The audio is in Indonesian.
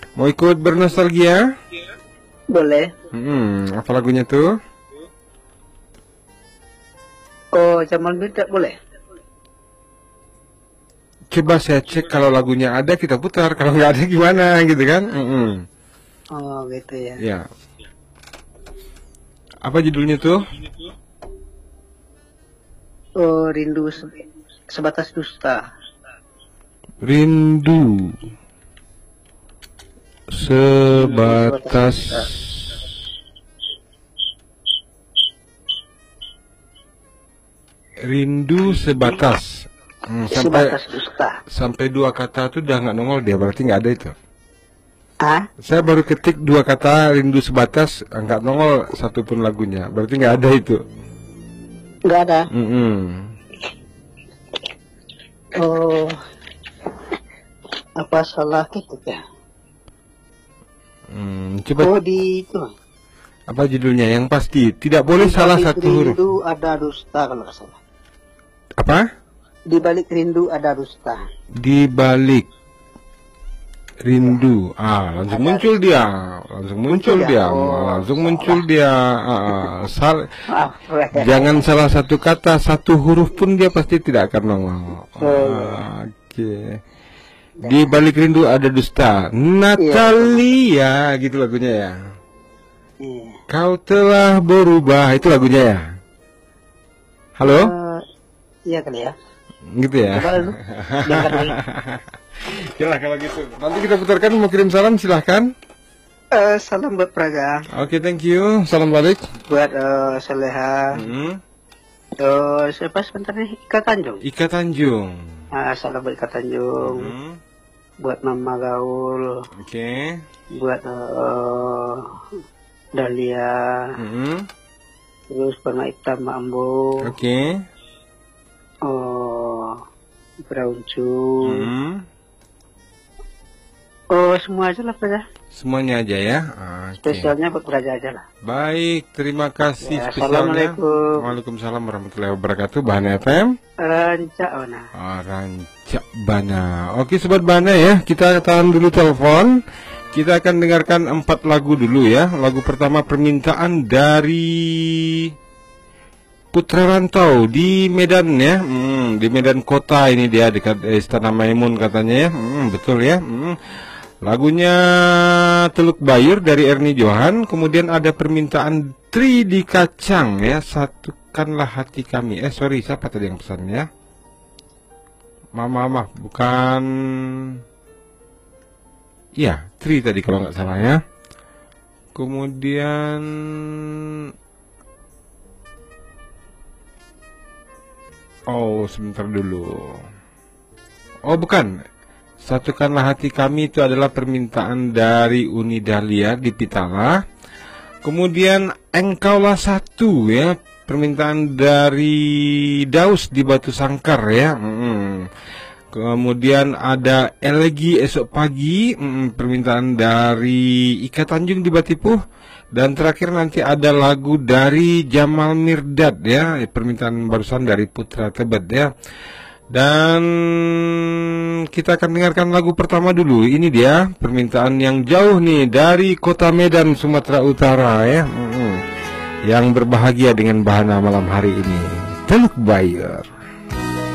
Mau ikut bernostalgia? Boleh. Apa lagunya tuh? Oh, Jamal Mirdad boleh? Coba saya cek, kalau lagunya ada kita putar, kalau nggak ada gimana gitu kan? Oh, gitu ya. Ya. Apa judulnya tuh? Oh, Rindu Sebatas Dusta. Rindu Sebatas Rindu Sebatas. Sebatas Dusta. Sampai dua kata tuh udah nggak nongol dia, berarti nggak ada itu. Saya baru ketik dua kata Rindu Sebatas, nggak nongol satupun lagunya, berarti nggak ada itu. Nggak ada. Oh, apa salah ketik ya? Coba. Oh, di itu. Apa judulnya? Yang pasti tidak boleh salah satu huruf. Rindu ada dusta kalau nggak salah. Apa? Di balik rindu ada dusta. Di balik rindu, langsung muncul dia, langsung muncul dia. Jangan salah satu kata, satu huruf pun dia pasti tidak akan nongol. Oke. Di balik rindu ada dusta. Natalia, gitu lagunya ya. Kau telah berubah, itu lagunya ya. Halo? Iya kali ya. Gitu ya. Ya kalau gitu. Nanti kita putarkan, mau kirim salam silahkan. Salam buat Praga. Oke, thank you. Salam balik. Buat Soleha. Siapa sebentar nih? Ika Tanjung. Ika Tanjung. Salam buat Ika Tanjung. Buat Mama Gaul. Oke. Buat Dahlia. Terus buat Maikta Mambo. Oke. Brauncu. Oh, semua aja lah, Praja. Semuanya aja ya. Spesialnya buat Praja aja lah. Baik, terima kasih Ya, spesialnya. Assalamualaikum. Waalaikumsalam warahmatullahi wabarakatuh. Bahana FM. Rancak Bana. Rancak Bana. Oke, sobat Bana ya, kita tahan dulu telepon. Kita akan dengarkan 4 lagu dulu ya. Lagu pertama permintaan dari Putra Rantau di Medan ya. Di Medan kota ini dia, dekat Istana Maimun katanya ya. Betul ya. Lagunya Teluk Bayur dari Erni Johan. Kemudian ada permintaan Tri di Kacang ya, satukanlah hati kami. Sorry, siapa tadi yang pesan ya? Maaf, bukan. Iya, Tri tadi kalau nggak salah ya. Kemudian sebentar dulu. Bukan. Satukanlah hati kami itu adalah permintaan dari Uni Dahlia di Pitala. Kemudian engkaulah satu ya, permintaan dari Daus di Batu Sangkar ya. Kemudian ada Elegi esok pagi, permintaan dari Ika Tanjung di Batipuh. Dan terakhir nanti ada lagu dari Jamal Mirdad ya, permintaan barusan dari Putra Tebet ya. Dan kita akan dengarkan lagu pertama dulu. Ini dia permintaan yang jauh nih dari kota Medan, Sumatera Utara ya. Yang berbahagia dengan Bahana malam hari ini. Teluk Bayur.